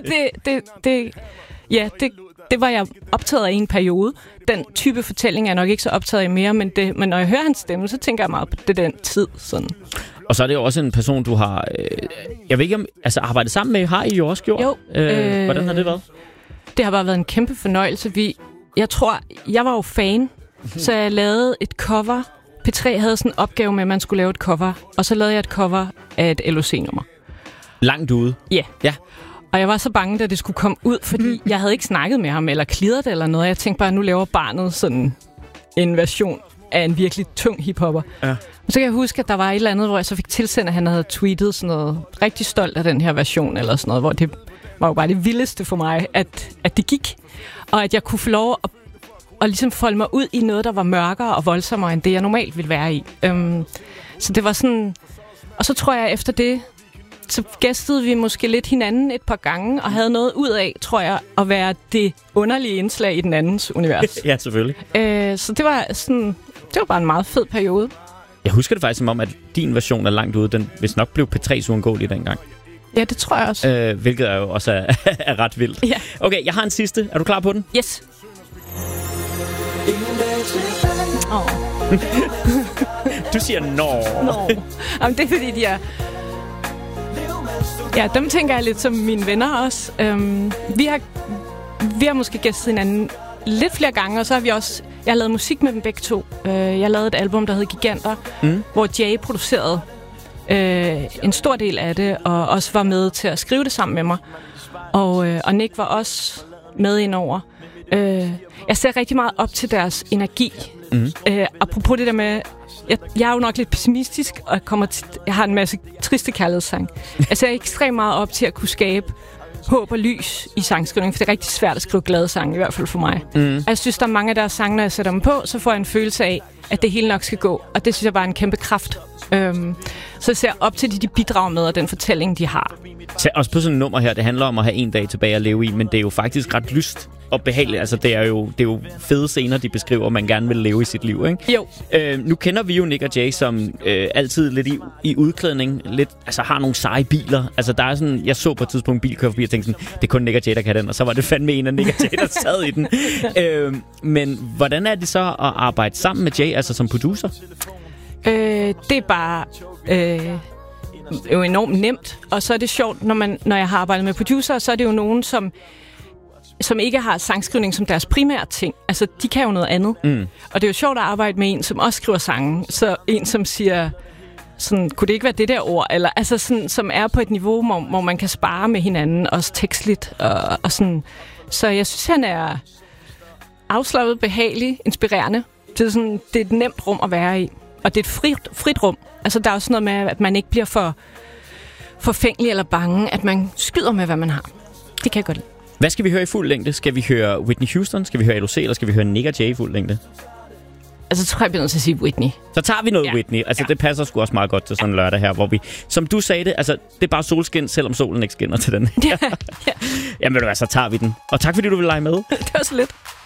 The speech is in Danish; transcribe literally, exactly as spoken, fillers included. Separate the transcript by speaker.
Speaker 1: det, det, det, ja, det, det var jeg optaget af i en periode. Den type fortælling er jeg nok ikke så optaget af mere, men, det, men når jeg hører hans stemme, så tænker jeg meget på det den tid. Sådan.
Speaker 2: Og så er det jo også en person, du har, øh, jeg ved ikke om, altså arbejdet sammen med, har I jo også gjort?
Speaker 1: Jo.
Speaker 2: Øh, hvordan har det været?
Speaker 1: Det har bare været en kæmpe fornøjelse. Vi, jeg tror, jeg var jo fan, så jeg lavede et cover. P tre havde sådan en opgave med, at man skulle lave et cover, og så lavede jeg et cover af et L O C-nummer.
Speaker 2: Langt ude?
Speaker 1: Ja.
Speaker 2: Ja.
Speaker 1: Og jeg var så bange, da det skulle komme ud, fordi jeg havde ikke snakket med ham, eller klidret eller noget. Jeg tænkte bare, nu laver barnet sådan en version af en virkelig tung hiphopper.
Speaker 2: Ja.
Speaker 1: Og så kan jeg huske, at der var et eller andet, hvor jeg så fik tilsendt, at han havde tweetet sådan noget rigtig stolt af den her version, eller sådan noget, hvor det var jo bare det vildeste for mig, at, at det gik. Og at jeg kunne få lov at, at ligesom folde mig ud i noget, der var mørkere og voldsommere, end det, jeg normalt ville være i. Um, så det var sådan... Og så tror jeg, efter det, så gæstede vi måske lidt hinanden et par gange, og havde noget ud af, tror jeg, at være det underlige indslag i den andens univers.
Speaker 2: Ja, selvfølgelig.
Speaker 1: Uh, så det var sådan... Det var bare en meget fed periode.
Speaker 2: Jeg husker det faktisk som om, at din version af Langt Ude, den vist nok blev P tre's uundgåelig dengang.
Speaker 1: Ja, det tror jeg også.
Speaker 2: Øh, hvilket er jo også er, er ret vildt.
Speaker 1: Ja.
Speaker 2: Okay, jeg har en sidste. Er du klar på den?
Speaker 1: Yes. Oh.
Speaker 2: Du siger nå.
Speaker 1: Nå. Jamen, det er fordi, de er... Ja, dem tænker jeg lidt som mine venner også. Um, vi, har, vi har måske gæstet hinanden lidt flere gange, og så har vi også... Jeg har lavet musik med dem begge to. Uh, jeg lavede et album, der hed Giganter, mm. hvor Jay producerede uh, en stor del af det, og også var med til at skrive det sammen med mig. Og, uh, og Nick var også med indover. Uh, jeg ser rigtig meget op til deres energi. Mm. Uh, apropos det der med... Jeg, jeg er jo nok lidt pessimistisk, og jeg, kommer til, jeg har en masse triste kærlighedssange. Jeg ser ekstremt meget op til at kunne skabe håb og lys i sangskrivning, for det er rigtig svært at skrive glade sange, i hvert fald for mig. Mm. Jeg synes, der er mange af deres sange, når jeg sætter dem på, så får jeg en følelse af, at det hele nok skal gå, og det synes jeg bare er en kæmpe kraft. Um, så jeg ser op til de, de bidrager med, og den fortælling, de har.
Speaker 2: Så også på sådan et nummer her, det handler om at have en dag tilbage at leve i, men det er jo faktisk ret lyst og behageligt. Altså, det er jo, det er jo fede scener, de beskriver, man gerne vil leve i sit liv, ikke?
Speaker 1: Jo.
Speaker 2: Øh, nu kender vi jo Nick og Jay som øh, altid lidt i, i udklædning, lidt, altså har nogle seje biler. Altså, der er sådan, jeg så på et tidspunkt en bil køre forbi og tænkte sådan, det er kun Nick og Jay, der kan den, og så var det fandme en af Nick og Jay, der sad i den. øh, men hvordan er det så at arbejde sammen med Jay, altså som producer?
Speaker 1: Øh, det er bare... Øh jo enormt nemt, og så er det sjovt, når, man, når jeg har arbejdet med producer, så er det jo nogen, som, som ikke har sangskrivning som deres primære ting. Altså, de kan jo noget andet. Mm. Og det er jo sjovt at arbejde med en, som også skriver sange. Så en, som siger, sådan, kunne det ikke være det der ord? Eller, altså, sådan, som er på et niveau, hvor, hvor man kan spare med hinanden, også tekstligt. Og, og sådan. Så jeg synes, han er afslappet, behagelig, inspirerende. Det er, sådan, det er et nemt rum at være i. Og det er et frit, frit rum. Altså, der er også noget med, at man ikke bliver for forfængelig eller bange, at man skyder med, hvad man har. Det kan jeg godt lide.
Speaker 2: Hvad skal vi høre i fuld længde? Skal vi høre Whitney Houston? Skal vi høre L O C? Eller skal vi høre Nick og Jay i fuld længde?
Speaker 1: Altså, så tror jeg, jeg bliver nødt til at sige Whitney.
Speaker 2: Så tager vi noget
Speaker 1: ja.
Speaker 2: Whitney. Altså,
Speaker 1: ja.
Speaker 2: det passer sgu også meget godt til sådan en lørdag her, hvor vi... Som du sagde det, altså, det er bare solskin, selvom solen ikke skinner til den.
Speaker 1: Ja, ja.
Speaker 2: Jamen, ved du hvad, så tager vi den. Og tak, fordi du ville lege med.
Speaker 1: Det var så lidt.